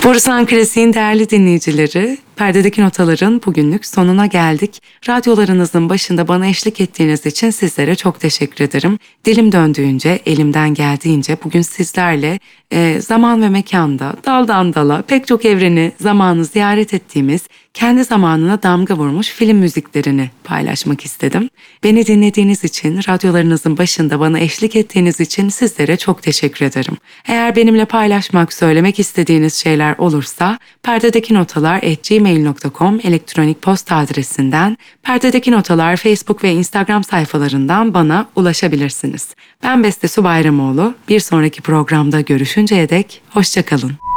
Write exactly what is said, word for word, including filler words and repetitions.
Borusan Klasik'in değerli dinleyicileri, Perdedeki Notaların bugünlük sonuna geldik. Radyolarınızın başında bana eşlik ettiğiniz için sizlere çok teşekkür ederim. Dilim döndüğünce, elimden geldiğince bugün sizlerle e, zaman ve mekanda, daldan dala pek çok evreni, zamanı ziyaret ettiğimiz, kendi zamanına damga vurmuş film müziklerini paylaşmak istedim. Beni dinlediğiniz için, radyolarınızın başında bana eşlik ettiğiniz için sizlere çok teşekkür ederim. Eğer benimle paylaşmak, söylemek istediğiniz şeyler olursa perdedeki notalar at gmail nokta com elektronik posta adresinden, Perdedeki Notalar Facebook ve Instagram sayfalarından bana ulaşabilirsiniz. Ben Beste Su Bayramoğlu. Bir sonraki programda görüşünceye dek hoşça kalın.